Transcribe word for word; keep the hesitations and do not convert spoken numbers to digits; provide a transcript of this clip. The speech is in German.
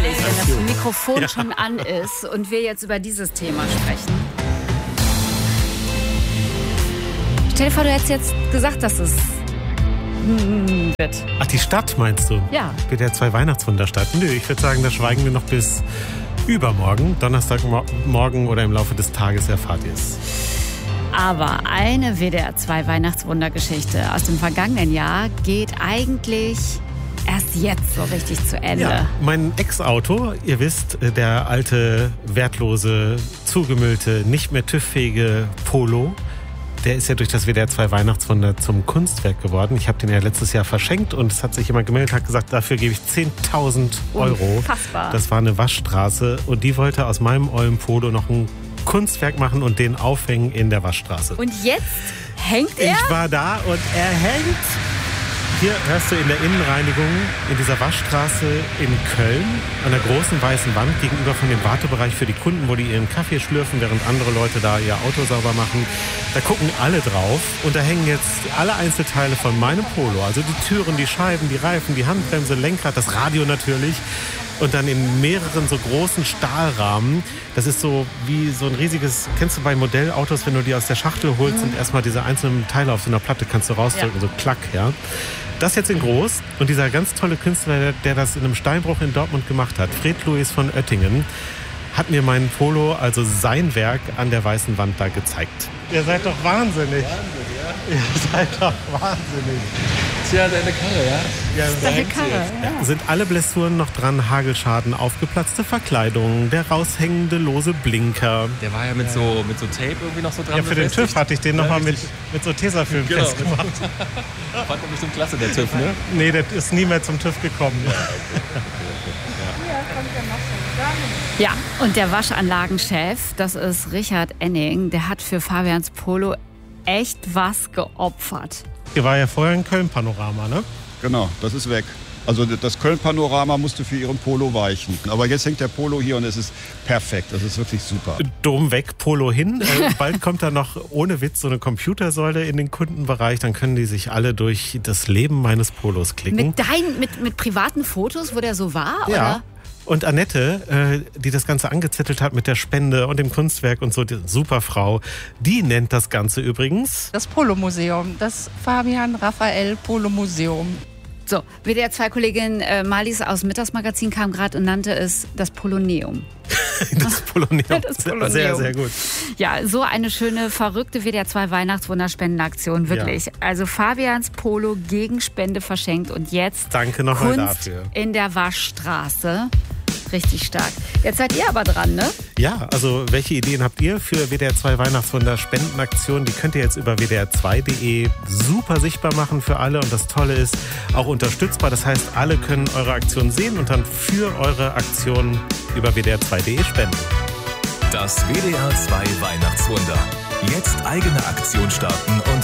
ehrlich, wenn das Mikrofon ja. schon an ist und wir jetzt über dieses Thema sprechen. Stell dir vor, du hättest jetzt gesagt, dass es hm, wird. Ach, die Stadt meinst du? Ja. Mit der zwei Weihnachtswunderstadt. Nö, ich würde sagen, da schweigen wir noch bis übermorgen. Donnerstagmorgen oder im Laufe des Tages erfahrt ihr es. Aber eine W D R zwei Weihnachtswundergeschichte aus dem vergangenen Jahr geht eigentlich erst jetzt so richtig zu Ende. Ja, mein Ex-Auto, ihr wisst, der alte, wertlose, zugemüllte, nicht mehr TÜV-fähige Polo, der ist ja durch das W D R zwei Weihnachtswunder zum Kunstwerk geworden. Ich habe den ja letztes Jahr verschenkt und es hat sich jemand gemeldet, hat gesagt, dafür gebe ich zehntausend Euro. Unfassbar. Das war eine Waschstraße und die wollte aus meinem ollen Polo noch ein Kunstwerk machen und den aufhängen in der Waschstraße. Und jetzt hängt er? Ich war da und er hängt. Hier hörst du in der Innenreinigung in dieser Waschstraße in Köln an der großen weißen Wand gegenüber von dem Wartebereich für die Kunden, wo die ihren Kaffee schlürfen, während andere Leute da ihr Auto sauber machen. Da gucken alle drauf und da hängen jetzt alle Einzelteile von meinem Polo. Also die Türen, die Scheiben, die Reifen, die Handbremse, Lenkrad, das Radio natürlich. Und dann in mehreren so großen Stahlrahmen. Das ist so wie so ein riesiges, kennst du bei Modellautos, wenn du die aus der Schachtel holst mhm. und erstmal diese einzelnen Teile auf so einer Platte kannst du rausdrücken, ja. so klack, ja. Das jetzt in groß und dieser ganz tolle Künstler, der das in einem Steinbruch in Dortmund gemacht hat, Fred Louis von Oettingen, hat mir meinen Polo, also sein Werk, an der weißen Wand da gezeigt. Ihr seid doch wahnsinnig. Wahnsinn, ja. Ihr seid doch wahnsinnig. Tja, deine Karre, ja? Ja, deine Karre, ja. Sind alle Blessuren noch dran, Hagelschaden, aufgeplatzte Verkleidung, der raushängende lose Blinker. Der war ja mit, ja. So, mit so Tape irgendwie noch so dran. Ja, für den TÜV hatte ich den ja, nochmal mit, mit so Tesafilm genau. festgemacht. Fand er bestimmt klasse, der TÜV, ne? Nee, der ist nie mehr zum TÜV gekommen. Ja, okay. Ja, und der Waschanlagenchef, das ist Richard Enning, der hat für Fabians Polo echt was geopfert. Hier war ja vorher ein Köln-Panorama, ne? Genau, das ist weg. Also das Köln-Panorama musste für ihren Polo weichen. Aber jetzt hängt der Polo hier und es ist perfekt. Das ist wirklich super. Dom weg, Polo hin. Äh, bald kommt da noch ohne Witz so eine Computersäule in den Kundenbereich. Dann können die sich alle durch das Leben meines Polos klicken. Mit deinen, mit, mit privaten Fotos, wo der so war? Ja. Oder? Und Annette, äh, die das Ganze angezettelt hat mit der Spende und dem Kunstwerk und so, die super Frau, die nennt das Ganze übrigens das Polo-Museum, das Fabian Raphael Polo-Museum. So, W D R zwei Kollegin äh, Marlies aus dem Mittagsmagazin kam gerade und nannte es das Poloneum. Das Poloneum. Das Poloneum. Sehr, sehr gut. Ja, so eine schöne, verrückte W D R zwei Weihnachtswunderspendenaktion, wirklich. Ja. Also Fabians Polo gegen Spende verschenkt und jetzt Danke nochmal Kunst dafür. In der Waschstraße. Richtig stark. Jetzt seid ihr aber dran, ne? Ja, also welche Ideen habt ihr für W D R zwei Weihnachtswunder Spendenaktionen? Die könnt ihr jetzt über w d r zwei punkt d e super sichtbar machen für alle. Und das Tolle ist, auch unterstützbar. Das heißt, alle können eure Aktion sehen und dann für eure Aktion über w d r zwei punkt d e spenden. Das W D R zwei Weihnachtswunder. Jetzt eigene Aktion starten und